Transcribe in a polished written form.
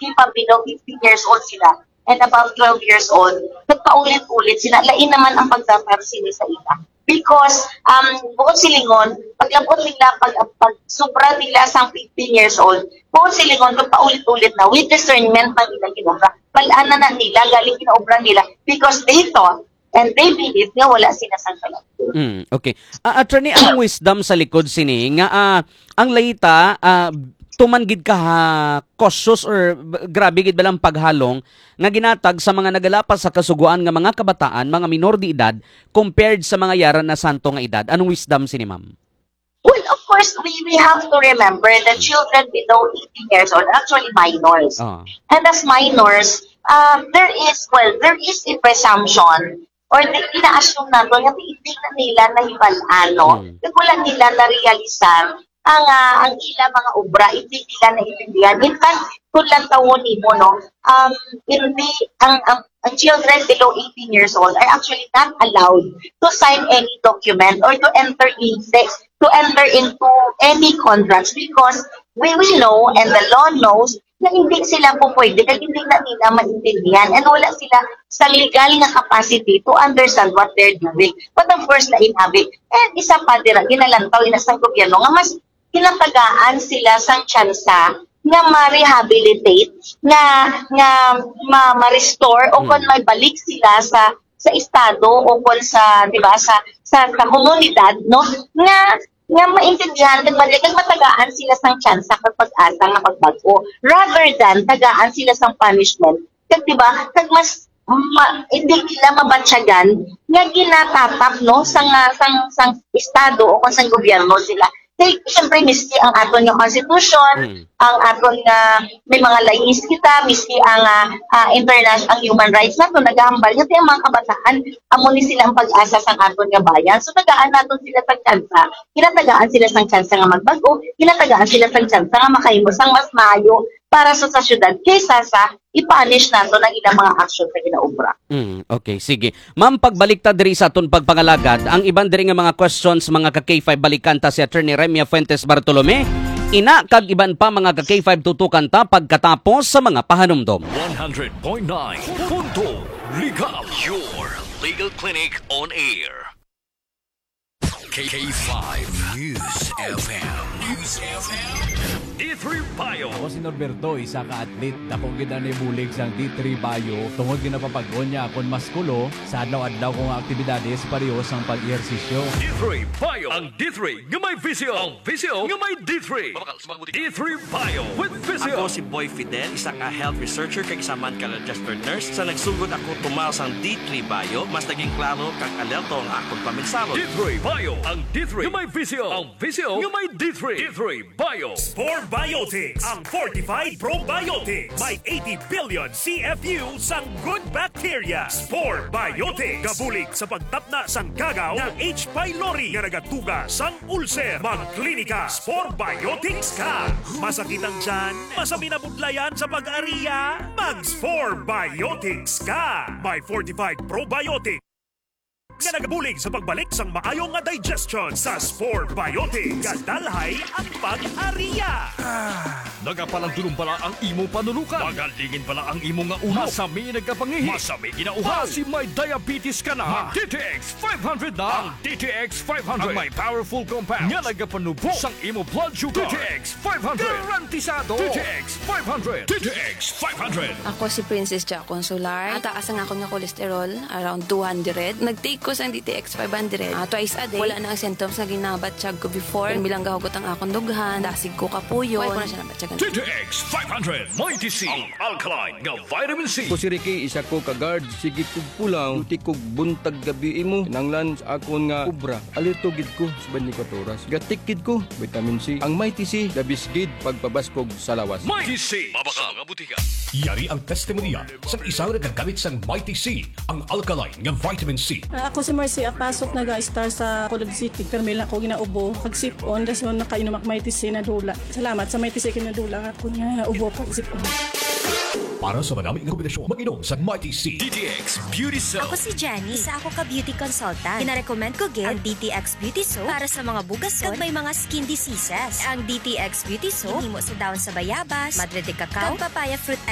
miski pa below 15 years old sila and above 12 years old, nagpaulit-ulit sila. Lain naman ang pagtaparsili sa ila. Because, bukod silingon, paglabot nila, pag sobra nila sa 15 years old, bukod silingon, paulit-ulit na, with discernment na nila ginobra. Balaan na nila, galing kinaobra nila, because they thought, and they believe nga wala sila sa kalat. Okay. Attorney, ang wisdom sa likod sini, nga ang layta, tumangid ka ha, cautious or grabe gid ba lang paghalong nga ginatag sa mga nagalapas sa kasuguan nga mga kabataan, mga minor de edad compared sa mga yaran na santo nga edad. Anong wisdom sini, ma'am? Well, of course, we have to remember that children below 18 years old are actually minors. And as minors, there is a presumption or ina-assume nato nga hindi na nila nahibalaan, kung wala nila na-realisar ang ila mga obra, hindi nila naiintindihan. In fact, kung lang tawon mo, hindi, ang children below 18 years old are actually not allowed to sign any document or to enter into any contracts because we will know and the law knows na hindi sila po pwede kasi hindi na nila maintindihan and wala sila sa legal na capacity to understand what they're doing. But of course, na inabi. And isa pa, ginalantaw, inasang gobyerno nga mas kinatagaan sila sang tsansa nga ma-rehabilitate, nga ma-restore o kung may balik sila sa estado o kung sa, di ba, sa komunidad, no? Nga maintindihan, kag matagaan sila sang tsansa kag pag-asa nga pagbago rather than tagaan sila sang punishment. Kag di ba, kag mas hindi nila mabatsyagan nga ginatatak no sang estado o kung sang gobyerno sila. Siyempre, miski ang aton nga constitution, ang aton nga may mga layis kita, miski ang international, ang human rights nato nagahambal kasi ang mga kabataan amo ni sila ang pag-asa sang aton nga bayan. So tagaan naton sila sang tsansa, kinatagaan sila sang tsansa nga magbago, kinatagaan sila sang tsansa nga makahimo sang mas maayo para sa syudad kaysa sa i-punish nato ng ilang mga action sa ginaobra. Okay, sige. Ma'am, pagbalik ta diri sa aton pagpangalagad, ang ibang diri nga mga questions, mga ka-K5 balikan ta si Attorney Remia Fuentes Bartolome. Ina kag iban pa mga ka-K5 tutukan ta pagkatapos sa mga pahanumdom. 100.9 Punto Legal, your legal clinic on air. K5 News FM. D3 Bio. Ako si Norberto, isa ka atlet. Dakong gina ni bulig sang D3 Bio. Tungod ginapapagon niya akong maskulo sa adlaw-adlaw kong aktibidades pareho sang pag-ehersisyo. D3 Bio. Ang D3 nga may visyo. Ang visyo nga may D3. D3 Bio with visyo. Ako si Boy Fidel, isa ka health researcher kag isa man ka registered nurse. Sa nagsugod ako tumaw sang D3 Bio, mas naging klaro kag alerto ang akong paminsalo. D3 Bio. Ang D3 nga may visyo. Ang visyo nga may D3. D3 Bio. Spore Biotics, ang Fortified Probiotics. May 80 billion CFU sang good bacteria. Spore Biotics. Gabulig sa pagtapna sang kagaw ng H. pylori nga nagatuga sang ulcer. Magklinika Spore Biotics ka. Masakit ang tiyan, masami na budlayan sa pag-ariya. Mag-Spore Biotics ka. May Fortified Probiotics nga nagabulig sa pagbalik sang maayong nga digestion sa Spore Biotics. Gadalhay ang pag-ariya. Nagapalang tulong pala ang imong panulukan. Magalingin pala ang imong nga uhaw. Masami nagkapangihi. Masami ginauhaw. Si may diabetes ka na. DTX 500 na. Ang DTX 500. Ang may powerful compounds. Nga nagapanubo sang imo blood sugar. DTX 500. Garantisado. DTX 500. DTX 500. Ako si Princess Ja Consular. Ataas ang ako nga kolesterol, around 200. Nag-take ko sa DTX 500. Twice a day. Wala na ang symptoms na ginabatsyag ko before. Bilang gahugot ang akong dughan. Dasig ko kapuyo. Wala ko na siya nabatsyag. DTX 500. Mighty C. Ang alkaline nga vitamin C. Ko si Ricky, isa ko ka-guard. Sige kog pulang. Luti kog buntag gabi imo. Nanglan sa akon nga ubra. Alito gid ko sa 24 oras. Gatik gid ko. Vitamin C. Ang Mighty C. Dabis gid pagpabaskog sa lawas. Mighty C. Mabaka mga butika. Yari ang testimonya sa isang nagagamit sang Mighty C. Ang alkaline nga vitamin C. Ako si Marcy Apasok nag-star sa Colod City. Pero may lang ako ginaubo. Pag-sip-on. Das mo nakainom ak Mighty C na dula. Salamat sa Mighty C kinadula. Ako nga ubo pag-sip-on. Para sa maraming kombinasyon, mag-inom sa Mighty C. DTX Beauty Soap. Ako si Jenny. Isa ako ka beauty consultant. Pinarecommend ko ang DTX Beauty Soap para sa mga bugason at may mga skin diseases. Ang DTX Beauty Soap, hinimo sa daon sa bayabas, madre de cacao, papaya fruit